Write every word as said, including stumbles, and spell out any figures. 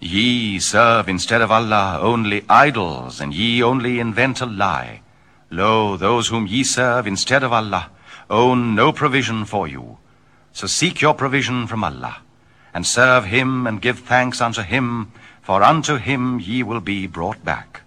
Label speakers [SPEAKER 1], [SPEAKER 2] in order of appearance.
[SPEAKER 1] Ye serve instead of Allah only idols, and ye only invent a lie. Lo, those whom ye serve instead of Allah own no provision for you. So seek your provision from Allah, and serve him and give thanks unto him, for unto him ye will be brought back.